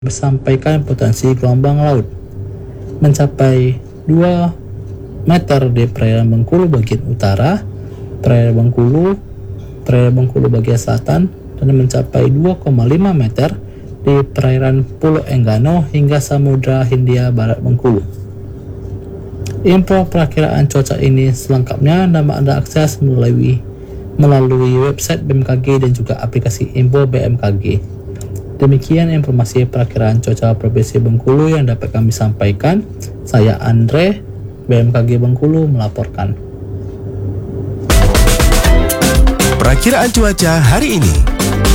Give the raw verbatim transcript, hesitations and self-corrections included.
Sampaikan potensi gelombang laut mencapai dua meter di perairan Bengkulu bagian utara, perairan Bengkulu, perairan Bengkulu bagian selatan, dan mencapai dua koma lima meter di perairan Pulau Enggano hingga Samudra Hindia Barat Bengkulu. Info perakiraan cuaca ini selengkapnya dapat Anda akses melalui melalui website B M K G dan juga aplikasi Info B M K G. Demikian informasi perakiraan cuaca Provinsi Bengkulu yang dapat kami sampaikan. Saya Andre, B M K G Bengkulu melaporkan. Perakiraan cuaca hari ini.